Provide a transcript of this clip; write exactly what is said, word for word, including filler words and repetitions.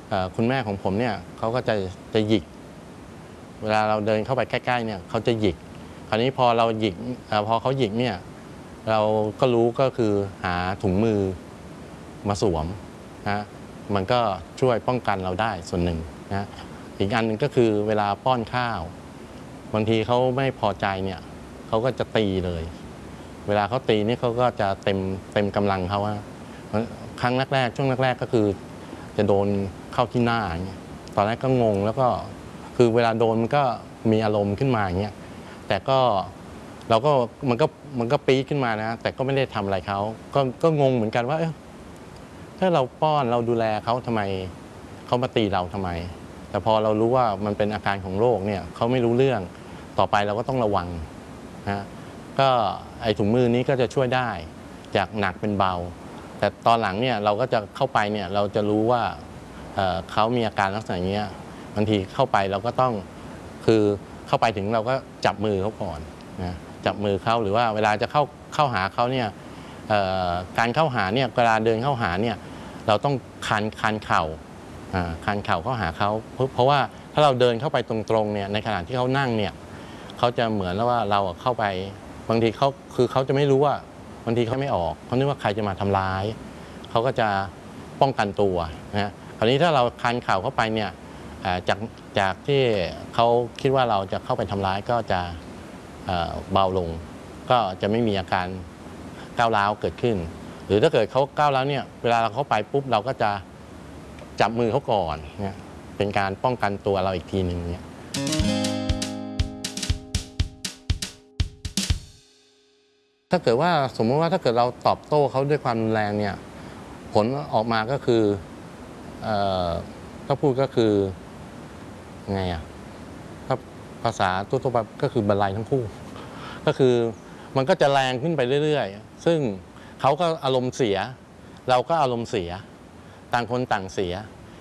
คุณแม่ของผมเนี่ยเขาก็จะจะหยิกเวลาเราเดินเข้าไปใกล้ๆเนี่ยเขาจะหยิกคราวนี้พอเราหยิกพอเขาหยิกเนี่ยเราก็รู้ก็คือหาถุงมือมาสวมนะมันก็ช่วยป้องกันเราได้ส่วนหนึ่งนะอีกอันหนึ่งก็คือเวลาป้อนข้าวบางทีเขาไม่พอใจเนี่ยเขาก็จะตีเลยเวลาเขาตีนี่เขาก็จะเต็มเต็มกำลังเขาครั้งแรกๆช่วงแรกๆก็คือจะโดนเข้าที่หน้าอย่างเงี้ยตอนแรกก็งงแล้วก็คือเวลาโดนมันก็มีอารมณ์ขึ้นมาอย่างเงี้ยแต่ก็เราก็มันก็มันก็ปี๊ดขึ้นมานะแต่ก็ไม่ได้ทำอะไรเขาก็ก็งงเหมือนกันว่าเออถ้าเราป้อนเราดูแลเขาทำไมเขามาตีเราทำไมแต่พอเรารู้ว่ามันเป็นอาการของโรคเนี่ยเขาไม่รู้เรื่องต่อไปเราก็ต้องระวังนะก็ไอ้ถุงมือนี้ก็จะช่วยได้จากหนักเป็นเบาแต่ตอนหลังเนี่ยเราก็จะเข้าไปเนี่ยเราจะรู้ว่า เ, เขามีอาการลักษณะนี้บางทีเข้าไปเราก็ต้องคือเข้าไปถึงเราก็จับมือเขาก่อนนะจับมือเขาหรือว่าเวลาจะเข้าเข้าหาเขาเนี่ยการเข้าหาเนี่ยเวลาเดินเข้าหาเนี่ยเราต้องคันคันเข่าคันเข่าเข้าหาเขาเพราะว่าถ้าเราเดินเข้าไปตรงๆเนี่ยในขณะที่เขานั่งเนี่ยเขาจะเหมือนว่าเราเข้าไปบางทีเขาคือเขาจะไม่รู้ว่าบางทีเขาไม่ออกเขาคิดว่าใครจะมาทำร้ายเขาก็จะป้องกันตัวนะคราวนี้ถ้าเราคันเข่าเข้าไปเนี่ยจากจากที่เขาคิดว่าเราจะเข้าไปทำร้ายก็จะเบาลงก็จะไม่มีอาการก้าวร้าวเกิดขึ้นหรือถ้าเกิดเขาก้าวร้าวเนี่ยเวลาเราเข้าไปปุ๊บเราก็จะจับมือเขาก่อนเนี่ยเป็นการป้องกันตัวเราอีกทีหนึ่งเนี่ยถ้าเกิดว่าสมมติว่าถ้าเกิดเราตอบโต้เขาด้วยความรุนแรงเนี่ยผลออกมาก็คือถ้าพูดก็คือไงอ่ะถ้าภาษาทั่วๆไปก็คือบรรลัยทั้งคู่ก็คือมันก็จะแรงขึ้นไปเรื่อยๆซึ่งเขาก็อารมณ์เสียเราก็อารมณ์เสียต่างคนต่างเสีย